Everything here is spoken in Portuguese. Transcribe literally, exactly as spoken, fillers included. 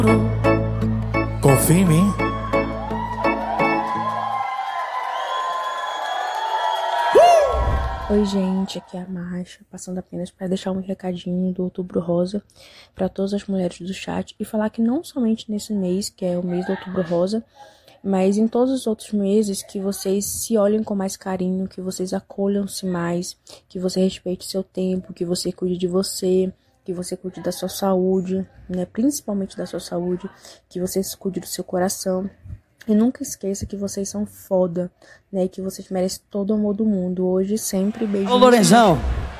Confia em mim. Oi gente, aqui é a Marcha, passando apenas para deixar um recadinho do Outubro Rosa para todas as mulheres do chat e falar que não somente nesse mês, que é o mês do Outubro Rosa, mas em todos os outros meses que vocês se olhem com mais carinho, que vocês acolham-se mais, que você respeite seu tempo, que você cuide de você, que você cuide da sua saúde, né, principalmente da sua saúde, que você cuide do seu coração. E nunca esqueça que vocês são foda, né? E que vocês merecem todo o amor do mundo. Hoje, sempre, beijinhos. Ô, Lorenzão!